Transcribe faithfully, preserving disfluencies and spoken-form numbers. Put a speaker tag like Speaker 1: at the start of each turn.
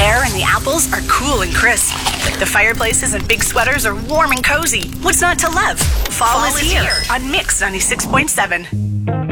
Speaker 1: air and the apples are cool and crisp. The fireplaces and big sweaters are warm and cozy. What's not to love? Fall, Fall is, is here, here on Mix ninety-six point seven.